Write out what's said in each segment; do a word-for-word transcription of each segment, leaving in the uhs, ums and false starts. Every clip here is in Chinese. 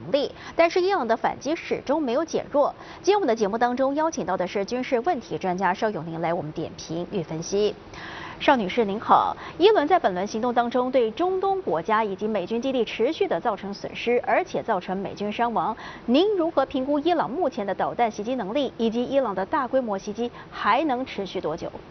能力，但是伊朗的反击始终没有减弱。今天我们的节目当中邀请到的是军事问题专家邵永宁来我们点评与分析。邵女士您好，伊伦在本轮行动当中对中东国家以及美军基地持续的造成损失，而且造成美军伤亡。您如何评估伊朗目前的导弹袭击能力，以及伊朗的大规模袭击还能持续多久？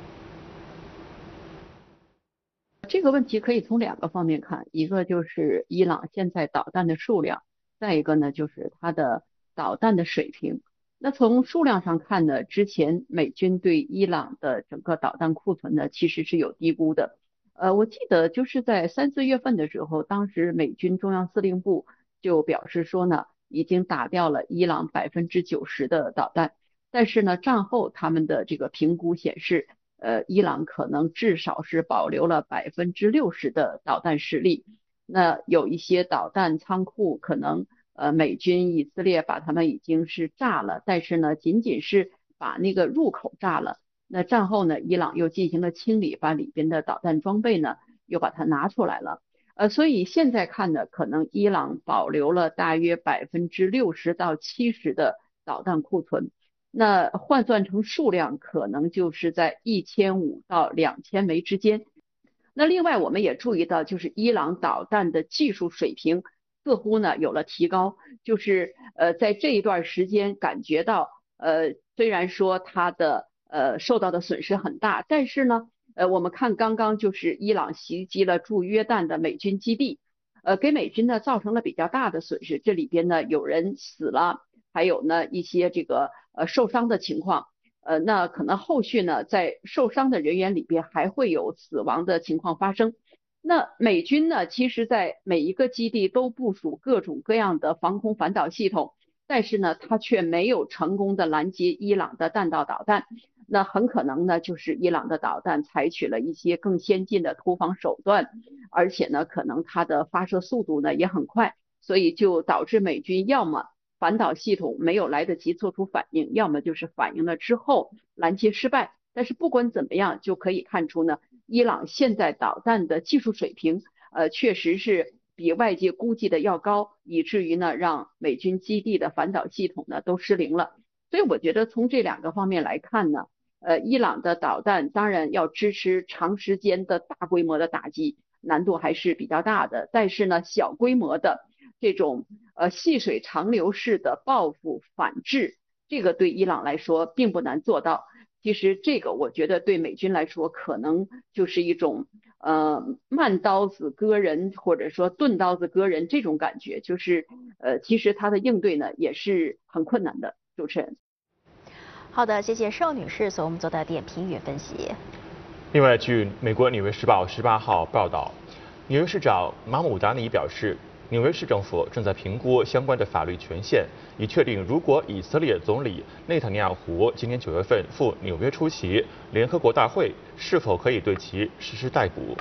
这个问题可以从两个方面看，一个就是伊朗现在导弹的数量，再一个呢就是它的导弹的水平。那从数量上看呢，之前美军对伊朗的整个导弹库存呢其实是有低估的。呃，我记得就是在三四月份的时候，当时美军中央司令部就表示说呢，已经打掉了伊朗百分之九十的导弹，但是呢战后他们的这个评估显示，呃，伊朗可能至少是保留了百分之六十的导弹实力。那有一些导弹仓库可能呃，美军以色列把他们已经是炸了，但是呢，仅仅是把那个入口炸了。那战后呢，伊朗又进行了清理，把里边的导弹装备呢又把它拿出来了。呃，所以现在看呢，可能伊朗保留了大约百分之六十到七十的导弹库存。那换算成数量，可能就是在一千五到两千枚之间。那另外我们也注意到，就是伊朗导弹的技术水平似乎呢有了提高，就是呃在这一段时间感觉到，呃虽然说它的呃受到的损失很大，但是呢，呃我们看刚刚就是伊朗袭击了驻约旦的美军基地，呃给美军呢造成了比较大的损失，这里边呢有人死了，还有呢一些这个呃受伤的情况。呃，那可能后续呢，在受伤的人员里边还会有死亡的情况发生。那美军呢，其实在每一个基地都部署各种各样的防空反导系统，但是呢，它却没有成功的拦截伊朗的弹道导弹。那很可能呢，就是伊朗的导弹采取了一些更先进的突防手段，而且呢，可能它的发射速度呢也很快，所以就导致美军要么反导系统没有来得及做出反应，要么就是反应了之后拦截失败。但是不管怎么样，就可以看出呢，伊朗现在导弹的技术水平，呃，确实是比外界估计的要高，以至于呢，让美军基地的反导系统呢都失灵了。所以我觉得从这两个方面来看呢，呃，伊朗的导弹当然要支持长时间的大规模的打击，难度还是比较大的。但是呢，小规模的这种呃细水长流式的报复反制，这个对伊朗来说并不难做到。其实这个我觉得对美军来说可能就是一种呃慢刀子割人，或者说钝刀子割人这种感觉，就是呃其实它的应对呢也是很困难的。主持人。 好的，谢谢邵女士所我们做的点评与分析。 另外，据美国《纽约时报》十八号报道，纽约市长马姆达尼表示，纽约市政府正在评估相关的法律权限，以确定如果以色列总理内塔尼亚胡今年九月份赴纽约出席联合国大会，是否可以对其实施逮捕。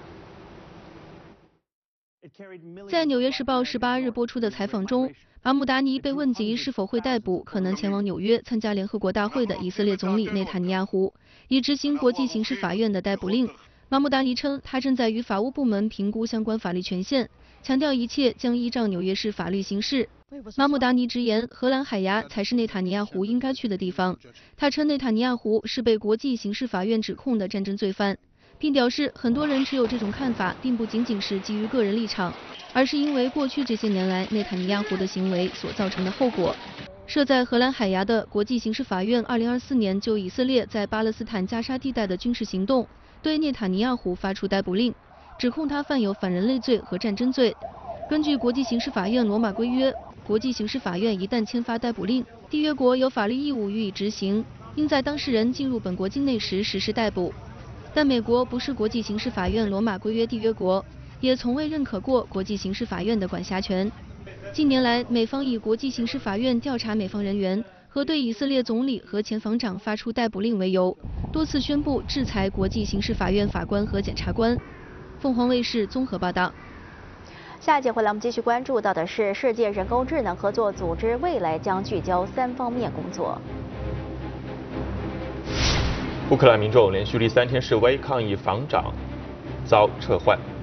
在《纽约时报》十八日播出的采访中，马姆达尼被问及是否会逮捕可能前往纽约参加联合国大会的以色列总理内塔尼亚胡，以执行国际刑事法院的逮捕令。马姆达尼称，他正在与法务部门评估相关法律权限，强调一切将依照纽约市法律行事。马姆达尼直言，荷兰海牙才是内塔尼亚胡应该去的地方。他称，内塔尼亚胡是被国际刑事法院指控的战争罪犯，并表示，很多人持有这种看法，并不仅仅是基于个人立场，而是因为过去这些年来内塔尼亚胡的行为所造成的后果。设在荷兰海牙的国际刑事法院，二零二四年就以色列在巴勒斯坦加沙地带的军事行动，对内塔尼亚胡发出逮捕令，指控他犯有反人类罪和战争罪。根据国际刑事法院罗马规约，国际刑事法院一旦签发逮捕令，缔约国有法律义务予以执行，应在当事人进入本国境内时实施逮捕。但美国不是国际刑事法院罗马规约缔约国，也从未认可过国际刑事法院的管辖权。近年来，美方以国际刑事法院调查美方人员和对以色列总理和前防长发出逮捕令为由，多次宣布制裁国际刑事法院法官和检察官。凤凰卫视综合报道。 下一节回来，我们继续关注到的是世界人工智能合作组织未来将聚焦三方面工作。 乌克兰民众连续第三天示威抗议防长遭撤换。